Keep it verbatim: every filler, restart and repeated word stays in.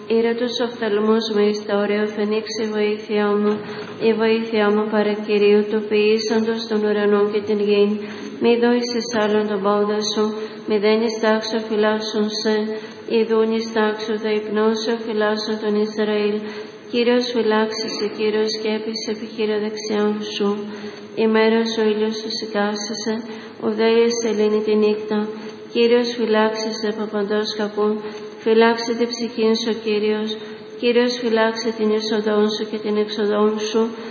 Ήρατος οφθαλμός με ιστόρεο, φαινήξε βοήθειά μου, η βοήθειά μου παρακυρίου, το ποιήσαντος των ουρανών και την γην. Μη δώσεις άλλον τον πόδα σου, μη δένεις τάξο φυλάσσον σε, ειδούν εις τάξο θα υπνώσω φυλάσσον τον Ισραήλ. Κύριος φυλάξεσαι, Κύριος σκέπησε επιχείρω δεξιάν σου. Ημέρας ο ήλιος σου σηκάσεσαι, ο δέης ελύνει τη νύχτα. Κύριος φυλάξεσαι από παντός κακού, φυλάξε την ψυχήν σου, Κύριος. Κύριος φυλάξε την εισοδόν σου και την εξοδόν σου,